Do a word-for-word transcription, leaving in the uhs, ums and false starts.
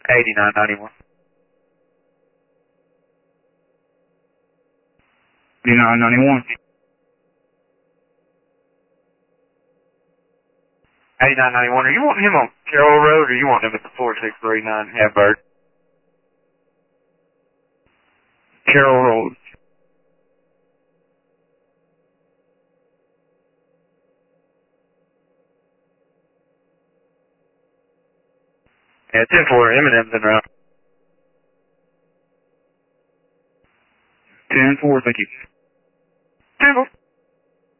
eighty-nine ninety-one. eighty-nine ninety-one. eighty-nine ninety-one. Are you wanting him on Carroll Road or you want him at the four six three nine Hamburg? Carroll Road. Yeah, ten four, Eminem's in route. ten four, thank you. ten four.